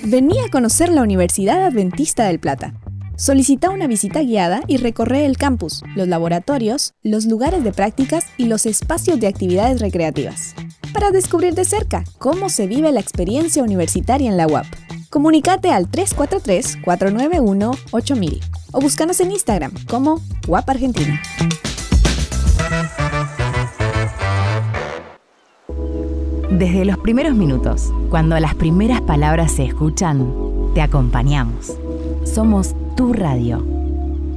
Vení a conocer la Universidad Adventista del Plata. Solicita una visita guiada y recorre el campus, los laboratorios, los lugares de prácticas y los espacios de actividades recreativas, para descubrir de cerca cómo se vive la experiencia universitaria en la UAP. Comunícate al 343-491-8000 o búscanos en Instagram como UAP Argentina. Desde los primeros minutos, cuando las primeras palabras se escuchan, te acompañamos. Somos tu radio.